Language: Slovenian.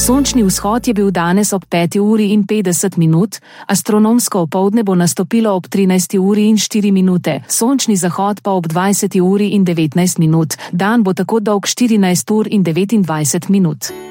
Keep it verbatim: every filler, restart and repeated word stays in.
Sončni vzhod je bil danes ob peti uri in petdeset minut, astronomsko opoldne bo nastopilo ob trinajsti uri in štiri minute, sončni zahod pa ob dvajseti uri in devetnajst minut, dan bo tako dolg štirinajst ur in devetindvajset minut.